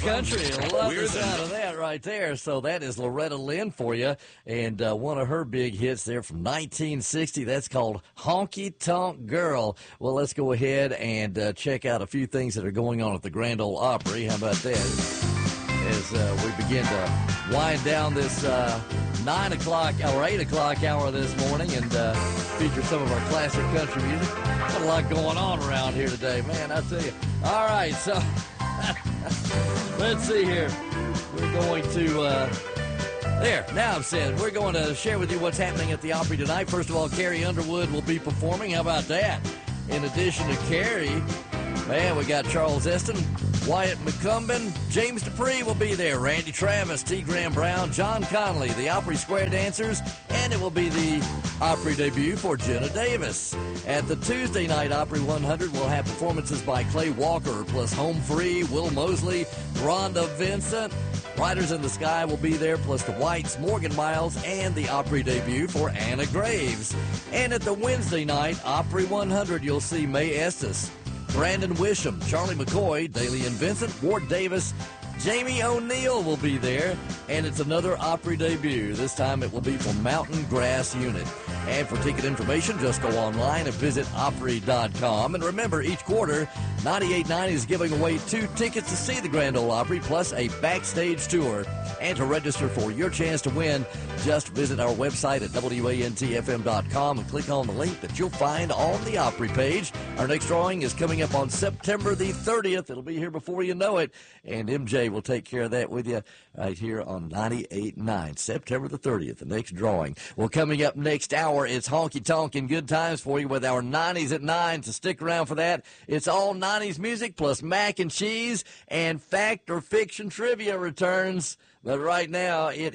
country. Love the sound of that right there. So that is Loretta Lynn for you. And one of her big hits there from 1960. That's called Honky Tonk Girl. Well, let's go ahead and check out a few things that are going on at the Grand Ole Opry. How about that? As we begin to wind down this 9 o'clock or 8 o'clock hour this morning and feature some of our classic country music. Got a lot going on around here today, man, I tell you. All right, so let's see here. We're going to... now I'm saying we're going to share with you what's happening at the Opry tonight. First of all, Carrie Underwood will be performing. How about that? In addition to Carrie, man, we got Charles Esten, Wyatt McCumbin, James Dupree will be there, Randy Travis, T. Graham Brown, John Connolly, the Opry Square Dancers, and it will be the Opry debut for Jenna Davis. At the Tuesday night Opry 100, we'll have performances by Clay Walker, plus Home Free, Will Mosley, Rhonda Vincent. Riders in the Sky will be there, plus the Whites, Morgan Miles, and the Opry debut for Anna Graves. And at the Wednesday night Opry 100, you'll see Mae Estes, Brandon Wisham, Charlie McCoy, Dalian Vincent, Ward Davis, Jamie O'Neill will be there, and it's another Opry debut. This time it will be for Mountain Grass Unit. And for ticket information, just go online and visit Opry.com. And remember, each quarter, 98.9 is giving away 2 tickets to see the Grand Ole Opry, plus a backstage tour. And to register for your chance to win, just visit our website at WANTFM.com and click on the link that you'll find on the Opry page. Our next drawing is coming up on September the 30th. It'll be here before you know it. And MJ will take care of that with you right here on 98.9, September the 30th, the next drawing. Well, coming up next hour, it's Honky Tonk and Good Times for you with our 90s at 9, so stick around for that. It's all 90s music plus mac and cheese, and fact or fiction trivia returns. But right now, it